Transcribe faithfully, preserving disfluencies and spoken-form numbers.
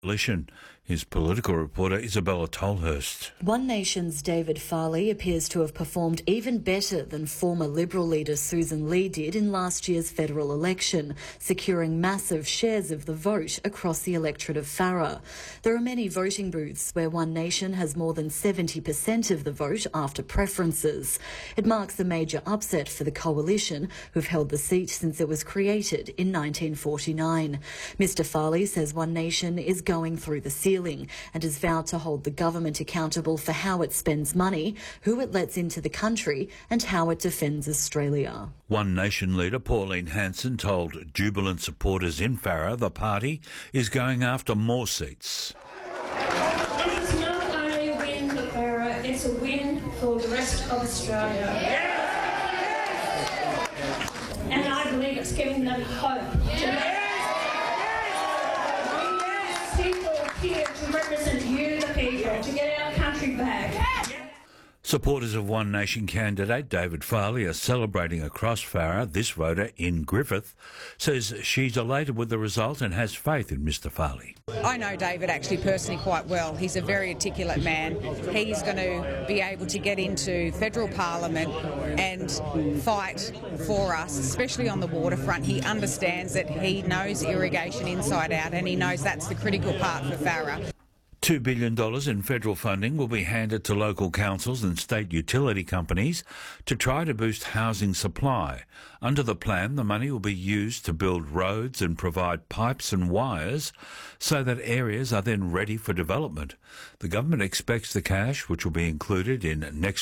coalition. His political reporter Isabella Tolhurst. One Nation's David Farley appears to have performed even better than former Liberal leader Susan Lee did in last year's federal election, securing massive shares of the vote across the electorate of Farrer. There are many voting booths where One Nation has more than seventy percent of the vote after preferences. It marks a major upset for the coalition, who've held the seat since it was created in nineteen forty-nine. Mr Farley says One Nation is going through the ceiling and has vowed to hold the government accountable for how it spends money, who it lets into the country and how it defends Australia. One Nation leader Pauline Hanson told jubilant supporters in Farrer the party is going after more seats. It's not only a win for Farrer, it's a win for the rest of Australia. And I believe it's giving them hope. Here to represent you, the people, to get our country back. Supporters of One Nation candidate David Farley are celebrating across Farrer. This voter in Griffith says she's elated with the result and has faith in Mr Farley. I know David actually personally quite well. He's a very articulate man. He's going to be able to get into federal parliament and fight for us, especially on the waterfront. He understands that he knows irrigation inside out and he knows that's the critical part for Farrer. two billion dollars in federal funding will be handed to local councils and state utility companies to try to boost housing supply. Under the plan, the money will be used to build roads and provide pipes and wires so that areas are then ready for development. The government expects the cash, which will be included in next